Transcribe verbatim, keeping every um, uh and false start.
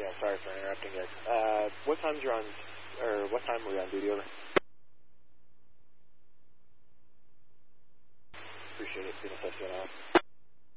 Yeah, sorry for interrupting guys. Uh, what times you're on, or what time were you on duty, over? Appreciate it, being associated out.